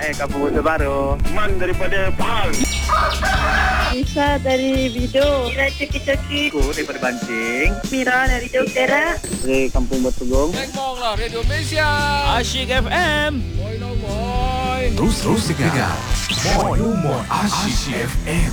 Kampung Botol Baru. Man daripada Pahang. Lisa dari Bido. Mira Coki-Coki. Aku daripada Banting. Mira dari Jogja. Dari Kampung Batugong. Tengok lah Radio Malaysia. Asyik FM. Boy no boy. Terus dengar Mono Asyik FM.